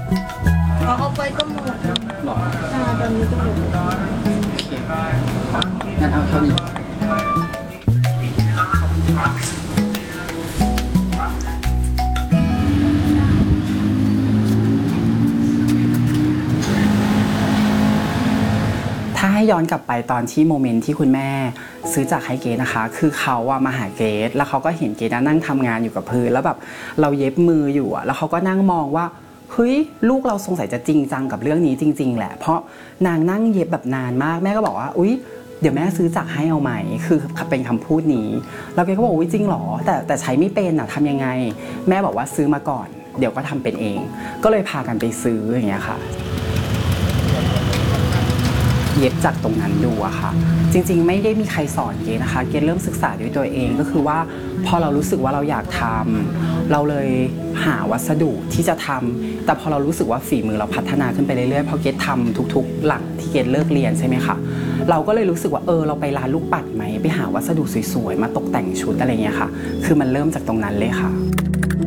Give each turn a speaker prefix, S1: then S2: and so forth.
S1: เอาไปก็หมด
S2: หรอ
S1: ตอนนี้ก็หมด
S2: โอเคงั้นเอาเท่านี้ถ้าให้ย้อนกลับไปตอนที่โมเมนต์ที่คุณแม่ซื้อจากให้เกดนะคะคือเขาอะมาหาเกดแล้วเขาก็เห็นเกดนั่งทำงานอยู่กับพื้นแล้วแบบเราเย็บมืออยู่อะแล้วเขาก็นั่งมองว่าเฮ้ยลูกเราสงสัยจะจริงจังกับเรื่องนี้จริงๆแหละเพราะนางนั่งเย็บแบบนานมากแม่ก็บอกว่าอุ๊ยเดี๋ยวแม่ซื้อจากให้เอาไหมคือเป็นคำพูดนี้แล้วเกดก็บอกว่าจริงหรอแต่ใช้ไม่เป็นอะทำยังไงแม่บอกว่าซื้อมาก่อนเดี๋ยวก็ทำเป็นเองก็เลยพากันไปซื้ออย่างเงี้ยค่ะเย็บจากตรงนั้นดูอะค่ะจริงๆไม่ได้มีใครสอนเกดนะคะเกดเริ่มศึกษาด้วยตัวเองก็คือว่าพอเรารู้สึกว่าเราอยากทำเราเลยหาวัสดุที่จะทำแต่พอเรารู้สึกว่าฝีมือเราพัฒนาขึ้นไปเรื่อยๆพอเกดทำทุกๆหลังที่เกดเลิกเรียนใช่ไหมคะเราก็เลยรู้สึกว่าเราไปร้านลูกปัดไหมไปหาวัสดุสวยๆมาตกแต่งชุดอะไรเงี้ยค่ะคือมันเริ่มจากตรงนั้นเลยค่ะ